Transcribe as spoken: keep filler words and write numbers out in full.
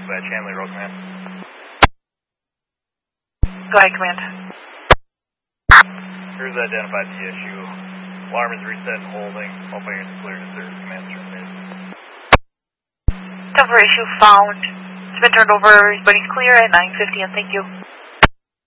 dispatch, Hanley Road Command. Go ahead, Command. Here's identified the issue. Alarm is reset and holding. All fighters are cleared to serve. Command terminated. Temporary issue found. It's been turned over. Everybody's clear at nine fifty, and thank you.